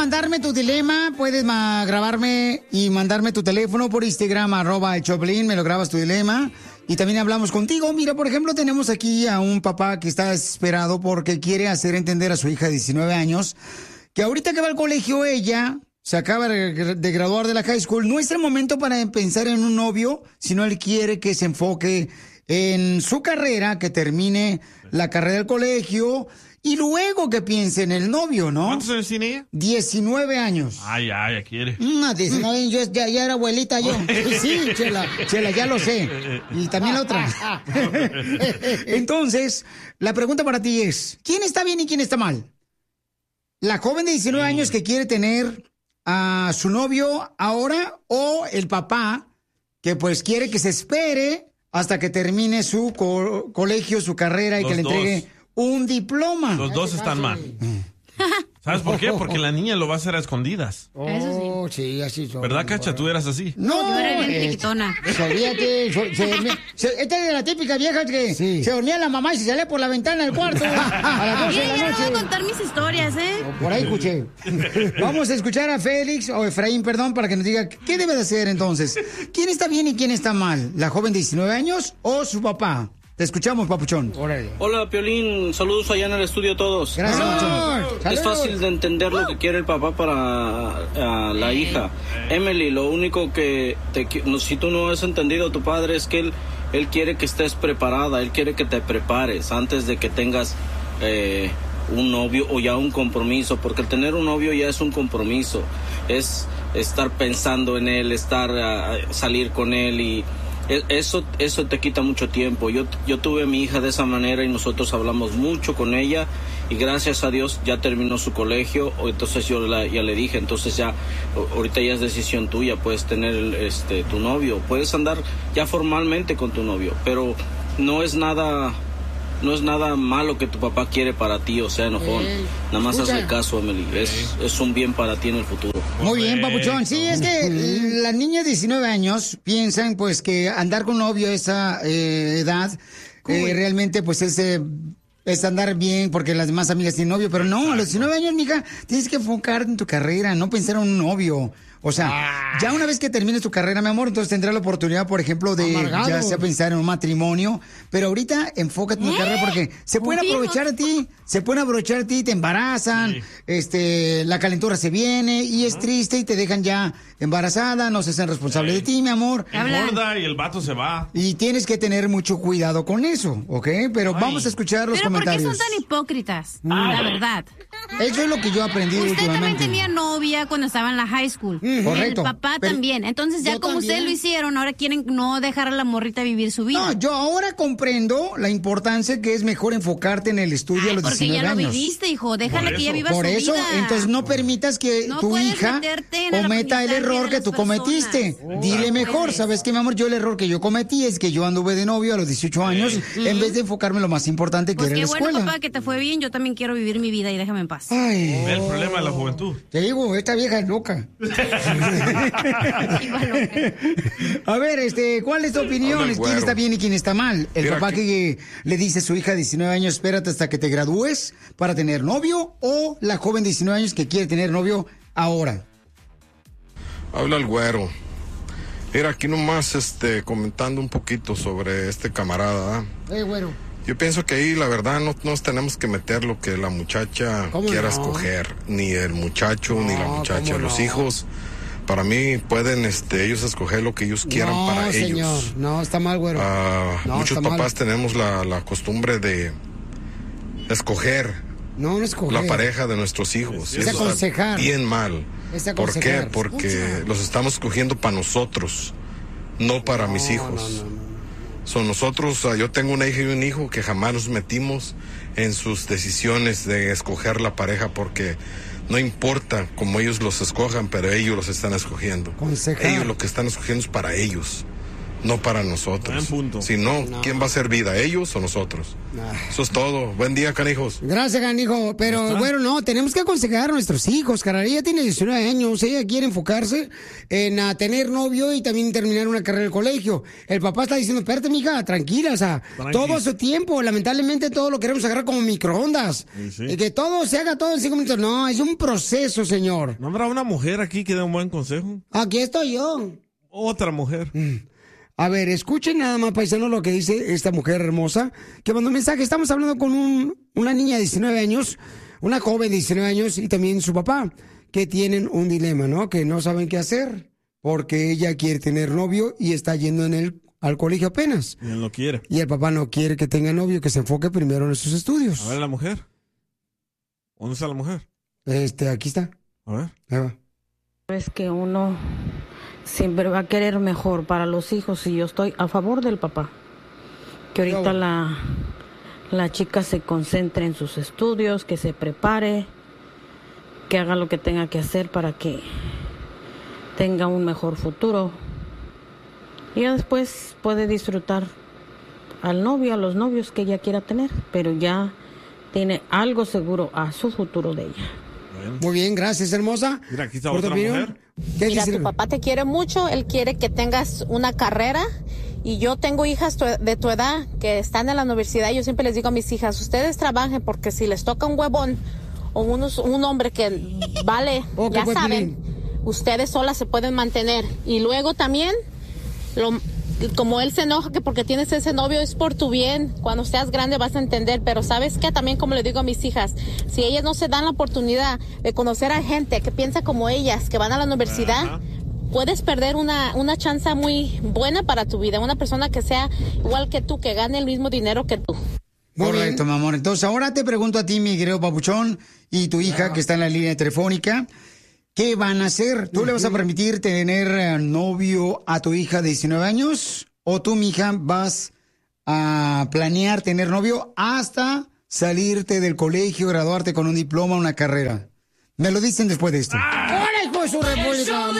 mandarme tu dilema, puedes grabarme y mandarme tu teléfono por Instagram, @elchoplin, me lo grabas tu dilema. Y también hablamos contigo. Mira, por ejemplo, tenemos aquí a un papá que está desesperado porque quiere hacer entender a su hija de 19 años que ahorita que va al colegio ella se acaba de graduar de la high school. No es el momento para pensar en un novio, sino él quiere que se enfoque en su carrera, que termine la carrera del colegio y luego que piense en el novio, ¿no? ¿Cuántos años tiene ella? 19 años. Ay, ya quiere. 19 años, ya era abuelita yo. Sí, Chela, ya lo sé. Y también la otra. Entonces, la pregunta para ti es, ¿quién está bien y quién está mal? ¿La joven de 19 años que quiere tener a su novio ahora o el papá que pues quiere que se espere hasta que termine su colegio, su carrera y Los que le entregue un diploma? Los dos están mal. ¿Sabes por qué? Porque la niña lo va a hacer a escondidas. Eso sí, así son. ¿Verdad, Cacha? Tú eras así. No, yo era bien triquitona. Olvídate. Esta es de la típica vieja que se dormía la mamá y se salía por la ventana del cuarto a las 12 de la Yo no noche. voy a contar mis historias, ¿eh? Por ahí escuché. Vamos a escuchar a Félix, o Efraín, perdón, para que nos diga qué debe de hacer entonces. ¿Quién está bien y quién está mal? ¿La joven de 19 años o su papá? Te escuchamos, papuchón. Hola, Piolín. Saludos allá en el estudio a todos. Gracias, papuchón. Es fácil de entender lo que quiere el papá para la hija. Emily, lo único que si tú no has entendido a tu padre es que él quiere que estés preparada, él quiere que te prepares antes de que tengas un novio o ya un compromiso, porque el tener un novio ya es un compromiso, es estar pensando en él, salir con él y eso te quita mucho tiempo. Yo tuve a mi hija de esa manera y nosotros hablamos mucho con ella y gracias a Dios ya terminó su colegio. Entonces yo ya le dije, entonces ya ahorita ya es decisión tuya, puedes tener tu novio, puedes andar ya formalmente con tu novio, pero no es nada malo que tu papá quiere para ti, o sea, enojón. Nada más hazle caso, Emily. Es un bien para ti en el futuro. Muy bien, papuchón. Sí, es que las niñas de 19 años piensan, pues, que andar con novio a esa edad realmente, pues, es andar bien porque las demás amigas tienen novio. Pero no, a los 19 años, mija, tienes que enfocarte en tu carrera, no pensar en un novio. O sea, ya una vez que termines tu carrera, mi amor, entonces tendrás la oportunidad, por ejemplo, de ya sea pensar en un matrimonio. Pero ahorita enfócate en tu carrera porque se pueden aprovechar de ti, te embarazan, la calentura se viene y es triste y te dejan ya embarazada, no se hacen responsables de ti, mi amor. Engorda y el vato se va. Y tienes que tener mucho cuidado con eso, ¿ok? Pero vamos a escuchar los comentarios. ¿Pero por qué son tan hipócritas? La verdad. Eso es lo que yo he aprendido últimamente. Usted también tenía novia cuando estaba en la high school. Correcto. El papá también. Entonces ya como ustedes lo hicieron, ahora quieren no dejar a la morrita vivir su vida. No, yo ahora comprendo la importancia que es mejor enfocarte en el estudio a los 19 años. Porque ya lo viviste, hijo. Déjala que ella viva su vida. Por eso, entonces no permitas que tu hija cometa el error que tú cometiste. Dile mejor, ¿sabes qué, mi amor? Yo el error que yo cometí es que yo anduve de novio a los 18 años en vez de enfocarme en lo más importante que era la escuela. Bueno, papá, que te fue bien. Yo también quiero vivir mi vida y déjame en paz. Ay. El problema de la juventud. Te digo, esta vieja es loca. A ver, ¿cuál es tu opinión? ¿Quién está bien y quién está mal? ¿El papá que le dice a su hija de 19 años, espérate hasta que te gradúes para tener novio? ¿O la joven de 19 años que quiere tener novio ahora? Habla el güero. Mira, aquí nomás comentando un poquito sobre este camarada. Güero. Yo pienso que ahí la verdad no nos tenemos que meter lo que la muchacha quiera escoger, ni el muchacho ni la muchacha. Los hijos, para mí, pueden ellos escoger lo que ellos quieran para señor. ellos. No, está mal, güero. Muchos papás tenemos la costumbre de escoger la pareja de nuestros hijos. Es aconsejar. Bien mal. ¿Por qué? Porque los estamos escogiendo para nosotros, no para mis hijos. Son nosotros, yo tengo una hija y un hijo que jamás nos metimos en sus decisiones de escoger la pareja porque no importa cómo ellos los escojan, pero ellos los están escogiendo. Ellos lo que están escogiendo es para ellos, no para nosotros. Si no, ¿quién va a hacer vida? ¿Ellos o nosotros? Eso es todo. Buen día, canijos. Gracias, canijo. Pero bueno, no, tenemos que aconsejar a nuestros hijos, carnal. Ella tiene 19 años, ella quiere enfocarse en tener novio y también terminar una carrera en el colegio. El papá está diciendo, espérate, mija, tranquila, o sea, todo su tiempo, lamentablemente todo lo queremos agarrar como microondas. Y que todo se haga todo en 5 minutos. No, es un proceso, señor. ¿No habrá una mujer aquí que dé un buen consejo? Aquí estoy yo. Otra mujer. A ver, escuchen nada más, paisano, lo que dice esta mujer hermosa que mandó un mensaje. Estamos hablando con una niña de 19 años, una joven de 19 años y también su papá, que tienen un dilema, ¿no? Que no saben qué hacer porque ella quiere tener novio y está yendo al colegio apenas. Y él no quiere. Y el papá no quiere que tenga novio, que se enfoque primero en sus estudios. A ver, la mujer. ¿Dónde está la mujer? Aquí está. A ver. Ahí va. Es que uno siempre va a querer mejor para los hijos y yo estoy a favor del papá. Que ahorita la chica se concentre en sus estudios, que se prepare, que haga lo que tenga que hacer para que tenga un mejor futuro. Y ya después puede disfrutar al novio, a los novios que ella quiera tener, pero ya tiene algo seguro a su futuro de ella. Muy bien, gracias, hermosa. Mira, aquí está otra mujer. Mira, tu papá te quiere mucho, él quiere que tengas una carrera y yo tengo hijas de tu edad que están en la universidad y yo siempre les digo a mis hijas, ustedes trabajen porque si les toca un huevón o un hombre que vale, ya saben, ustedes solas se pueden mantener. Y luego también, como él se enoja que porque tienes ese novio es por tu bien, cuando seas grande vas a entender, pero ¿sabes qué? También como le digo a mis hijas, si ellas no se dan la oportunidad de conocer a gente que piensa como ellas, que van a la universidad, puedes perder una chance muy buena para tu vida, una persona que sea igual que tú, que gane el mismo dinero que tú. Correcto, mi amor. Entonces ahora te pregunto a ti, mi querido papuchón, y tu hija que está en la línea telefónica, ¿qué van a hacer? ¿Tú le vas a permitir tener novio a tu hija de 19 años? ¿O tú, mija, vas a planear tener novio hasta salirte del colegio, graduarte con un diploma, una carrera? Me lo dicen después de esto. ¡Hola, hijo de su república!